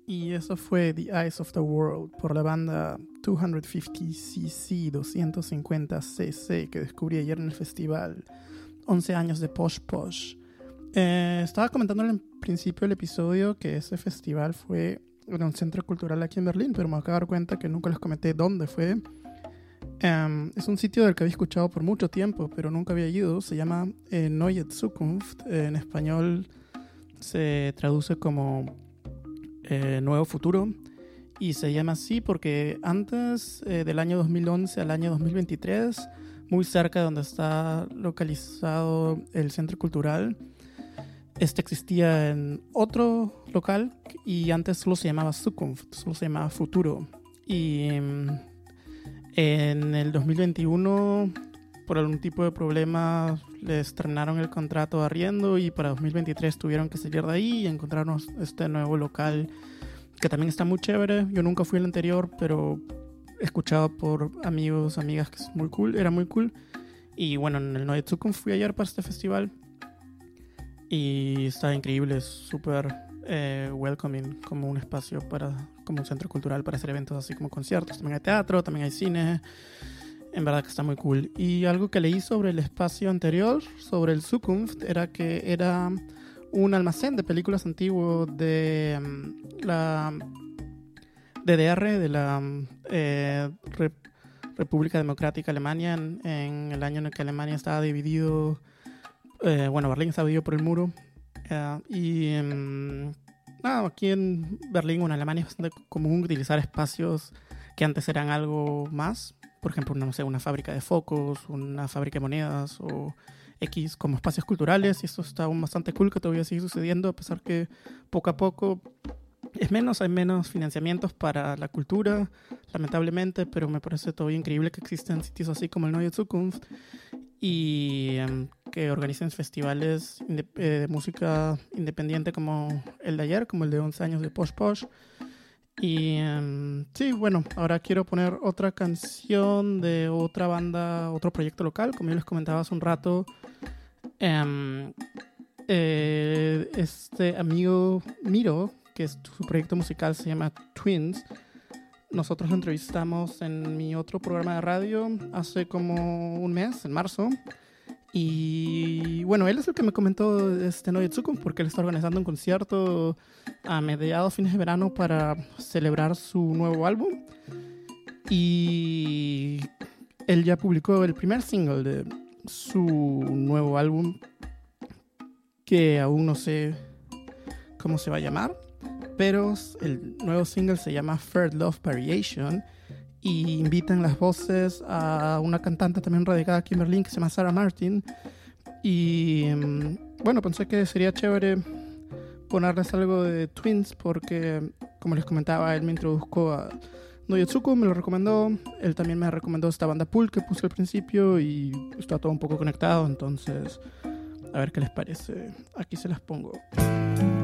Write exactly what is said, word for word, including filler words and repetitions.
Y eso fue The Eyes of the World por la banda doscientos cincuenta C C, doscientos cincuenta C C, que descubrí ayer en el festival. once años de Posh Posh. Eh, estaba comentando al principio del episodio que ese festival fue en un centro cultural aquí en Berlín, pero me acabo de dar cuenta que nunca les comenté dónde fue. Um, es un sitio del que había escuchado por mucho tiempo, pero nunca había ido. Se llama eh, Neue Zukunft. Eh, en español se traduce como eh, Nuevo Futuro. Y se llama así porque antes eh, del año dos mil once al año dos mil veintitrés, muy cerca de donde está localizado el centro cultural, este existía en otro local y antes solo se llamaba Zukunft, solo se llamaba Futuro. Y en el dos mil veintiuno, por algún tipo de problema, les terminaron el contrato de arriendo y para dos mil veintitrés tuvieron que salir de ahí y encontraron este nuevo local que también está muy chévere. Yo nunca fui al anterior, pero he escuchado por amigos, amigas que es muy cool, era muy cool. Y bueno, en el Neue Zukunft fui ayer para este festival y está increíble, es súper eh, welcoming, como un espacio para, como un centro cultural para hacer eventos así como conciertos. También hay teatro, también hay cine, en verdad que está muy cool. Y algo que leí sobre el espacio anterior, sobre el Zukunft, era que era un almacén de películas antiguo de um, la D D R, de la eh, Rep- República Democrática Alemania, en, en el año en el que Alemania estaba dividido. Eh, bueno, Berlín estaba dividido por el muro. Uh, y um, nada, aquí en Berlín o en Alemania es bastante común utilizar espacios que antes eran algo más. Por ejemplo, no sé, una fábrica de focos, una fábrica de monedas o X como espacios culturales. Y esto está aún bastante cool que todavía sigue sucediendo, a pesar que poco a poco es menos, hay menos financiamientos para la cultura, lamentablemente, pero me parece todavía increíble que existen sitios así como el Neue Zukunft y um, que organicen festivales de, eh, de música independiente como el de ayer, como el de once años de Posh Posh. Y um, sí, bueno, ahora quiero poner otra canción de otra banda, otro proyecto local, como yo les comentaba hace un rato. Um, eh, este amigo Miro, que es su proyecto musical, se llama Twins. Nosotros lo entrevistamos en mi otro programa de radio hace como un mes, en marzo. Y bueno, él es el que me comentó este Neue Zukunft porque él está organizando un concierto a mediados, fines de verano para celebrar su nuevo álbum. Y él ya publicó el primer single de su nuevo álbum, que aún no sé cómo se va a llamar, pero el nuevo single se llama Third Love Variation y invitan las voces a una cantante también radicada aquí en Berlín que se llama Sarah Martin. Y bueno, pensé que sería chévere ponerles algo de Twins porque, como les comentaba, él me introdujo a Neue Zukunft, me lo recomendó. Él también me recomendó esta banda Pool que puse al principio y está todo un poco conectado, entonces a ver qué les parece. Aquí se las pongo.